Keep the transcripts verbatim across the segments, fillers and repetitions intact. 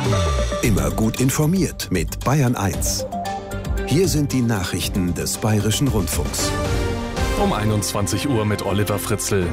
Immer gut informiert mit Bayern eins. Hier sind die Nachrichten des Bayerischen Rundfunks. Um einundzwanzig Uhr mit Oliver Fritzl.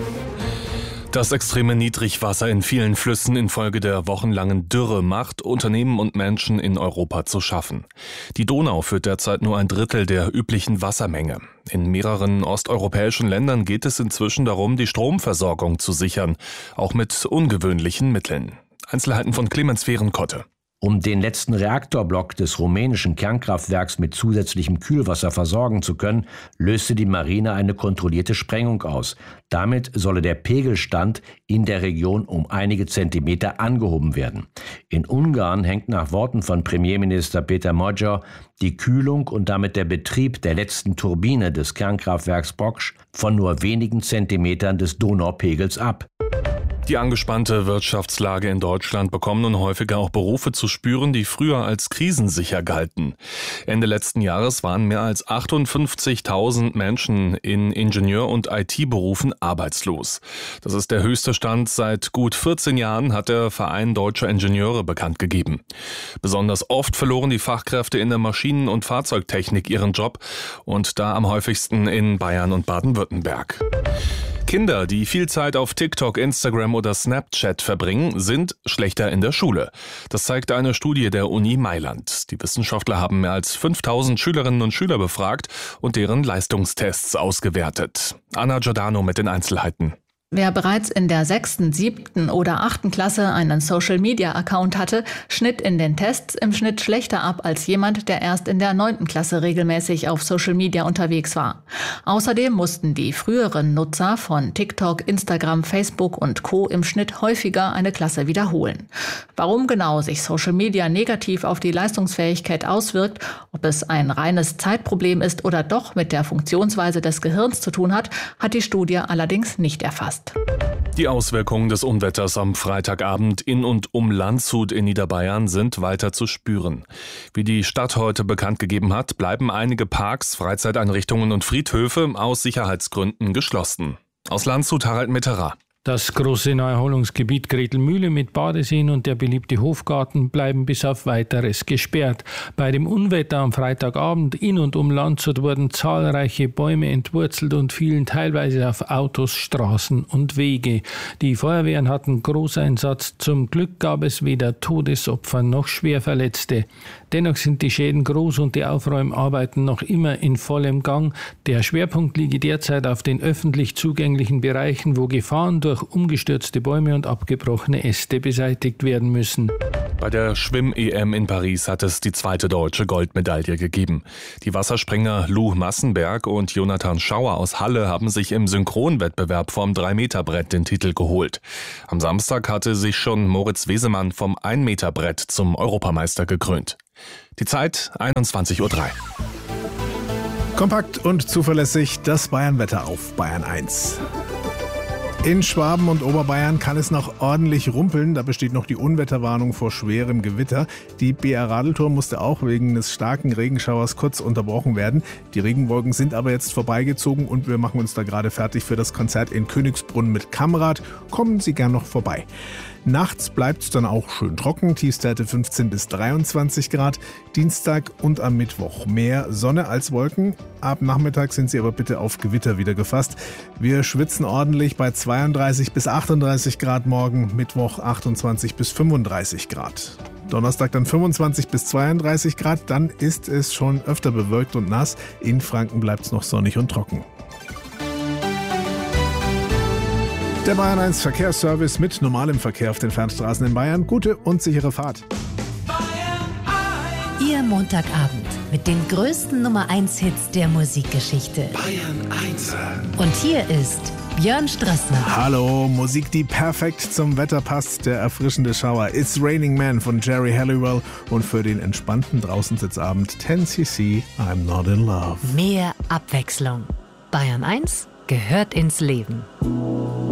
Das extreme Niedrigwasser in vielen Flüssen infolge der wochenlangen Dürre macht Unternehmen und Menschen in Europa zu schaffen. Die Donau führt derzeit nur ein Drittel der üblichen Wassermenge. In mehreren osteuropäischen Ländern geht es inzwischen darum, die Stromversorgung zu sichern, auch mit ungewöhnlichen Mitteln. Einzelheiten von Clemens Fehrenkotte. Um den letzten Reaktorblock des rumänischen Kernkraftwerks mit zusätzlichem Kühlwasser versorgen zu können, löste die Marine eine kontrollierte Sprengung aus. Damit solle der Pegelstand in der Region um einige Zentimeter angehoben werden. In Ungarn hängt nach Worten von Premierminister Péter Magyar die Kühlung und damit der Betrieb der letzten Turbine des Kernkraftwerks Bocs von nur wenigen Zentimetern des Donaupegels ab. Die angespannte Wirtschaftslage in Deutschland bekommen nun häufiger auch Berufe zu spüren, die früher als krisensicher galten. Ende letzten Jahres waren mehr als achtundfünfzigtausend Menschen in Ingenieur- und I T-Berufen arbeitslos. Das ist der höchste Stand seit gut vierzehn Jahren, hat der Verein Deutscher Ingenieure bekannt gegeben. Besonders oft verloren die Fachkräfte in der Maschinen- und Fahrzeugtechnik ihren Job und da am häufigsten in Bayern und Baden-Württemberg. Kinder, die viel Zeit auf TikTok, Instagram oder Snapchat verbringen, sind schlechter in der Schule. Das zeigt eine Studie der Uni Mailand. Die Wissenschaftler haben mehr als fünftausend Schülerinnen und Schüler befragt und deren Leistungstests ausgewertet. Anna Giordano mit den Einzelheiten. Wer bereits in der sechsten, siebten oder achten Klasse einen Social-Media-Account hatte, schnitt in den Tests im Schnitt schlechter ab als jemand, der erst in der neunten Klasse regelmäßig auf Social Media unterwegs war. Außerdem mussten die früheren Nutzer von TikTok, Instagram, Facebook und Co. im Schnitt häufiger eine Klasse wiederholen. Warum genau sich Social Media negativ auf die Leistungsfähigkeit auswirkt, ob es ein reines Zeitproblem ist oder doch mit der Funktionsweise des Gehirns zu tun hat, hat die Studie allerdings nicht erfasst. Die Auswirkungen des Unwetters am Freitagabend in und um Landshut in Niederbayern sind weiter zu spüren. Wie die Stadt heute bekannt gegeben hat, bleiben einige Parks, Freizeiteinrichtungen und Friedhöfe aus Sicherheitsgründen geschlossen. Aus Landshut Harald Mitterer. Das große Naherholungsgebiet Gretelmühle mit Badeseen und der beliebte Hofgarten bleiben bis auf Weiteres gesperrt. Bei dem Unwetter am Freitagabend in und um Landshut wurden zahlreiche Bäume entwurzelt und fielen teilweise auf Autos, Straßen und Wege. Die Feuerwehren hatten Großeinsatz. Zum Glück gab es weder Todesopfer noch Schwerverletzte. Dennoch sind die Schäden groß und die Aufräumarbeiten noch immer in vollem Gang. Der Schwerpunkt liege derzeit auf den öffentlich zugänglichen Bereichen, wo Gefahren durch umgestürzte Bäume und abgebrochene Äste beseitigt werden müssen. Bei der Schwimm-E M in Paris hat es die zweite deutsche Goldmedaille gegeben. Die Wasserspringer Lou Massenberg und Jonathan Schauer aus Halle haben sich im Synchronwettbewerb vom drei Meter Brett den Titel geholt. Am Samstag hatte sich schon Moritz Wesemann vom ein Meter Brett zum Europameister gekrönt. Die Zeit einundzwanzig Uhr drei. Kompakt und zuverlässig das Bayernwetter auf Bayern eins. In Schwaben und Oberbayern kann es noch ordentlich rumpeln. Da besteht noch die Unwetterwarnung vor schwerem Gewitter. Die B R Radeltour musste auch wegen des starken Regenschauers kurz unterbrochen werden. Die Regenwolken sind aber jetzt vorbeigezogen und wir machen uns da gerade fertig für das Konzert in Königsbrunn mit Kammrad. Kommen Sie gern noch vorbei. Nachts bleibt es dann auch schön trocken, Tiefstwerte fünfzehn bis dreiundzwanzig Grad. Dienstag und am Mittwoch mehr Sonne als Wolken. Ab Nachmittag sind Sie aber bitte auf Gewitter wieder gefasst. Wir schwitzen ordentlich bei zweiunddreißig bis achtunddreißig Grad morgen, Mittwoch achtundzwanzig bis fünfunddreißig Grad. Donnerstag dann fünfundzwanzig bis zweiunddreißig Grad, dann ist es schon öfter bewölkt und nass. In Franken bleibt es noch sonnig und trocken. Der Bayern eins Verkehrsservice mit normalem Verkehr auf den Fernstraßen in Bayern. Gute und sichere Fahrt. Ihr Montagabend mit den größten Nummer eins Hits der Musikgeschichte. Bayern eins. Und hier ist Björn Strassner. Hallo, Musik, die perfekt zum Wetter passt. Der erfrischende Schauer It's Raining Man von Jerry Halliwell. Und für den entspannten Draußensitzabend zehn Cc I'm Not in Love. Mehr Abwechslung. Bayern eins gehört ins Leben.